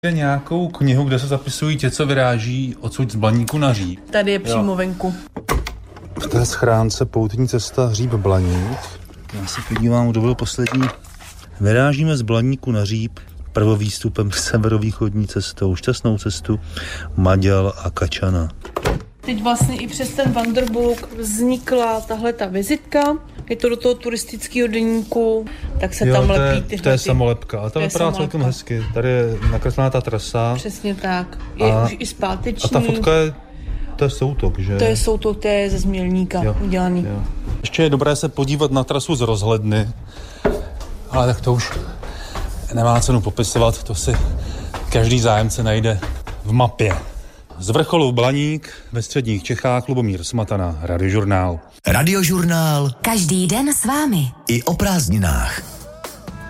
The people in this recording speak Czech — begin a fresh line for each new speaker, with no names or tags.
Nějakou knihu, kde se zapisují tě, co vyráží odsud z Blaníku na Hříb.
Tady je přímo venku.
V té schránce poutní cesta Hříb-Blaník. Já se podívám, kdo byl poslední. Vyrážíme z Blaníku na Hříb prvovýstupem severovýchodní cestou, šťastnou cestu Maďal a Kačana.
Teď vlastně i přes ten Wanderbook vznikla tahle ta vizitka. Je to do toho turistického deníku, tak se tam lepí tyhle.
To je samolepka, ale ta vypadá celkem hezky. Tady je nakreslená ta trasa.
Přesně tak. Je už i zpáteční.
A ta fotka je, to je soutok, že?
To je soutok, to je ze Změlníka udělaný.
Jo. Ještě je dobré se podívat na trasu z rozhledny, ale tak to už nemá cenu popisovat, to si každý zájemce najde v mapě. Z vrcholu Blaník ve středních Čechách Lubomír Smatana, Radiožurnál.
Radiožurnál.
Každý den s vámi.
I o prázdninách.